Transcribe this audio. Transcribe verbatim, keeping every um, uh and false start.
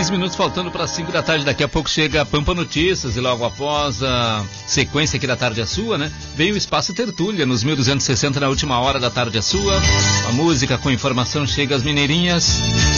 Três minutos faltando para cinco da tarde. Daqui a pouco chega a Pampa Notícias e logo após a sequência aqui da Tarde é Sua, né? Vem o Espaço Tertúlia nos mil duzentos e sessenta na última hora da Tarde é Sua. A música com informação chega às mineirinhas.